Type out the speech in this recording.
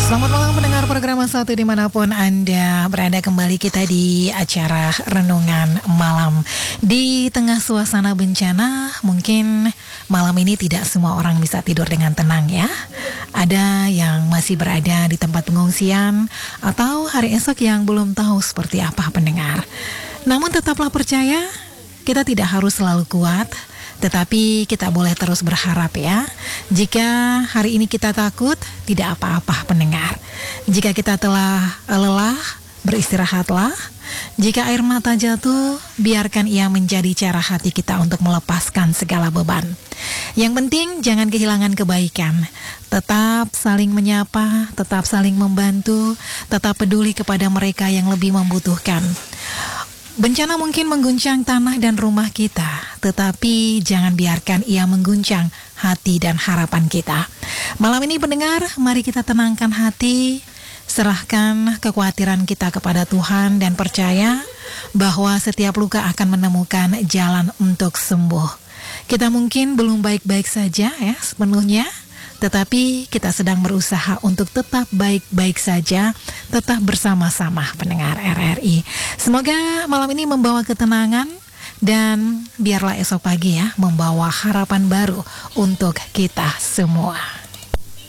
Selamat malam pendengar program satu dimanapun Anda berada, kembali kita di acara Renungan Malam. Di tengah suasana bencana, mungkin malam ini tidak semua orang bisa tidur dengan tenang ya. Ada yang masih berada di tempat pengungsian atau hari esok yang belum tahu seperti apa pendengar. Namun tetaplah percaya, kita tidak harus selalu kuat, tetapi kita boleh terus berharap ya. Jika hari ini kita takut, tidak apa-apa pendengar. Jika kita telah lelah, beristirahatlah. Jika air mata jatuh, biarkan ia menjadi cara hati kita untuk melepaskan segala beban. Yang penting jangan kehilangan kebaikan. Tetap saling menyapa, tetap saling membantu, tetap peduli kepada mereka yang lebih membutuhkan. Bencana mungkin mengguncang tanah dan rumah kita, tetapi jangan biarkan ia mengguncang hati dan harapan kita. Malam ini pendengar, mari kita tenangkan hati, serahkan kekhawatiran kita kepada Tuhan dan percaya bahwa setiap luka akan menemukan jalan untuk sembuh. Kita mungkin belum baik-baik saja ya sepenuhnya, tetapi kita sedang berusaha untuk tetap baik-baik saja, tetap bersama-sama pendengar RRI. Semoga malam ini membawa ketenangan dan biarlah esok pagi ya membawa harapan baru untuk kita semua.